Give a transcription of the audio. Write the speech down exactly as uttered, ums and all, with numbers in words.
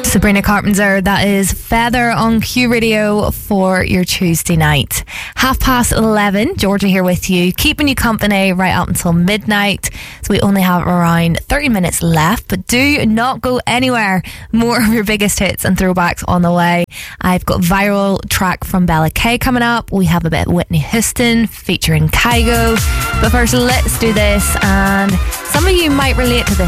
Sabrina Carpenter, that is Feather on Q Radio for your Tuesday night. Half past eleven, Georgia here with you, keeping you company right up until midnight. So we only have around thirty minutes left, but do not go anywhere. More of your biggest hits and throwbacks on the way. I've got viral track from Bella K coming up. We have a bit of Whitney Houston featuring Kygo. But first, let's do this, and some of you might relate to this